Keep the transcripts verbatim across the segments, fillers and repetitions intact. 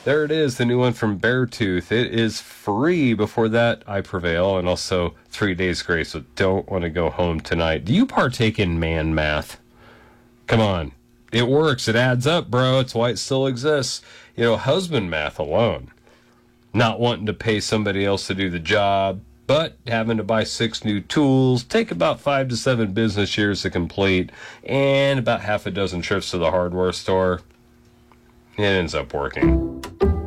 There it is, the new one from Beartooth. It is free. Before that, I Prevail, and also three days grace. So don't want to go home tonight. Do you partake in man math? Come on. It works. It adds up, bro. It's why it still exists. You know, husband math alone. Not wanting to pay somebody else to do the job, but having to buy six new tools, take about five to seven business years to complete, and about half a dozen trips to the hardware store. It ends up working.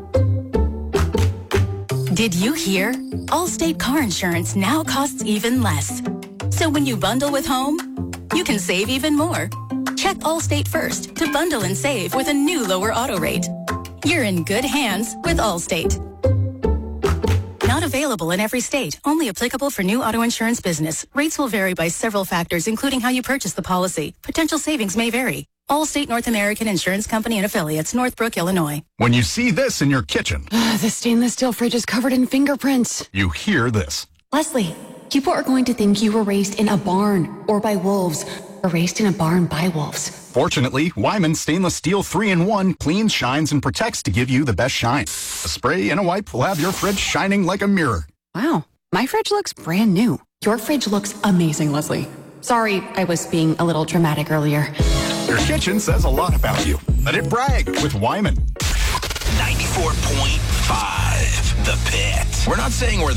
Did you hear? Allstate car insurance now costs even less. So when you bundle with home, you can save even more. Check Allstate first to bundle and save with a new lower auto rate. You're in good hands with Allstate. Not available in every state. Only applicable for new auto insurance business. Rates will vary by several factors, including how you purchase the policy. Potential savings may vary. Allstate North American Insurance Company and Affiliates, Northbrook, Illinois. When you see this in your kitchen, the stainless steel fridge is covered in fingerprints. You hear this. Leslie, people are going to think you were raised in a barn or by wolves, or raised in a barn by wolves. Fortunately, Wyman Stainless Steel three in one cleans, shines, and protects to give you the best shine. A spray and a wipe will have your fridge shining like a mirror. Wow, my fridge looks brand new. Your fridge looks amazing, Leslie. Sorry, I was being a little dramatic earlier. Your kitchen says a lot about you. Let it brag with Wyman. ninety-four point five The Pit. We're not saying we're the